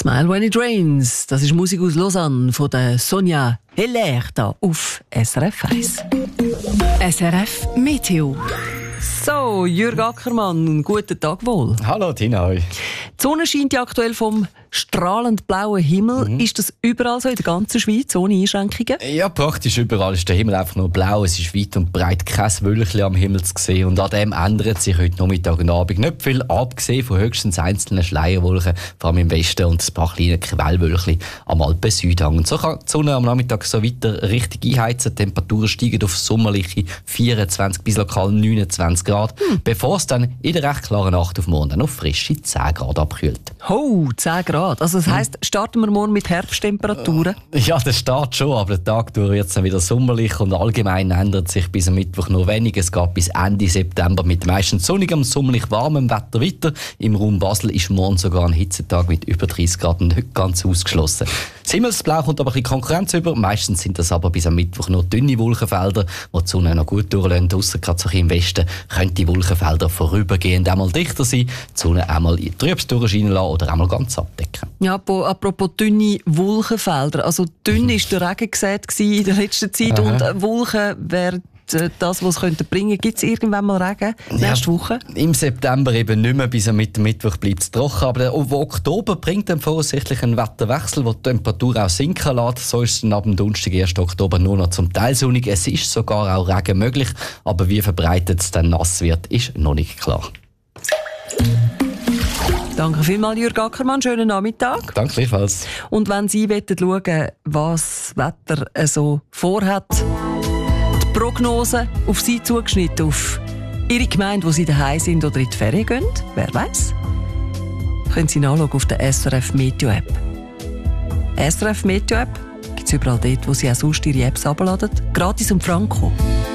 Smile When It Rains, das ist Musik aus Lausanne von der Sonja Heller da auf SRF 1. SRF Meteo. So, Jürg Ackermann, guten Tag wohl. Hallo Tina. Die Sonne scheint ja aktuell vom strahlend blauen Himmel. Ist das überall so in der ganzen Schweiz, ohne Einschränkungen? Ja, praktisch überall ist der Himmel einfach nur blau. Es ist weit und breit kein Wölkchen am Himmel zu sehen. Und an dem ändert sich heute Nachmittag und Abend nicht viel, abgesehen von höchstens einzelnen Schleierwolken, vor allem im Westen, und ein paar kleine Quellwölkchen am Alpen-Südhang. Und so kann die Sonne am Nachmittag so weiter richtig einheizen. Die Temperaturen steigen auf sommerliche 24 bis lokal 29 Grad, bevor es dann in der recht klaren Nacht auf morgen dann auf frische 10 Grad abkühlt. Oh, 10 Grad. Also das heisst, starten wir morgen mit Herbsttemperaturen? Ja, der Start schon, aber der Tag durch wird es dann wieder sommerlich und allgemein ändert sich bis am Mittwoch nur wenig. Es geht bis Ende September mit meistens sonnigem, sommerlich warmem Wetter weiter. Im Raum Basel ist morgen sogar ein Hitzetag mit über 30 Grad nicht ganz ausgeschlossen. Das Himmelsblau kommt aber ein bisschen Konkurrenz über. Meistens sind das aber bis am Mittwoch nur dünne Wolkenfelder, die die Sonne noch gut durchlassen. Ausser gerade so im Westen können die Wolkenfelder vorübergehend einmal dichter sein, die Sonne einmal trübs durchscheinen lassen oder einmal ganz abdecken. Ja, apropos dünne Wolkenfelder. Also dünn war der Regen gesät in der letzten Zeit. Und Wolken wäre das, was es könnte bringen. Gibt es irgendwann mal Regen nächste Woche? Im September eben nicht mehr, bis am Mittwoch bleibt es trocken. Aber der Oktober bringt dann voraussichtlich einen Wetterwechsel, der die Temperatur auch sinken lässt. So ist es dann ab dem Donnerstag, 1. Oktober, nur noch zum Teil sonnig. Es ist sogar auch Regen möglich, aber wie verbreitet es dann nass wird, ist noch nicht klar. Danke vielmals, Jürg Ackermann. Schönen Nachmittag. Danke gleichfalls. Und wenn Sie schauen, was das Wetter so vorhat, die Prognose auf Sie zugeschnitten, auf Ihre Gemeinde, wo Sie daheim sind oder in die Ferien gehen, wer weiß, können Sie nachschauen auf der SRF Meteo App. SRF Meteo App gibt es überall dort, wo Sie auch sonst Ihre Apps herunterladen. Gratis und franko.